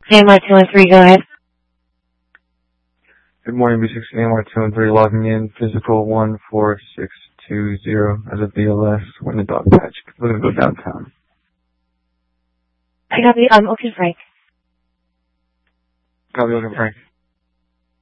AMR 213, go ahead. Good morning, B6 AMR 213 logging in, physical 14620 as a BLS. We're in the dog patch. We're going to go downtown. I got the, Ocean Frank. Copy, Ocean Frank.